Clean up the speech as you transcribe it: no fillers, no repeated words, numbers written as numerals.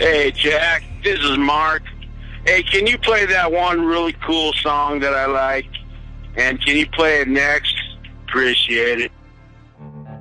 Hey, Jack, this is Mark. Hey, can you play that one really cool song that I like? And can you play it next? Appreciate it.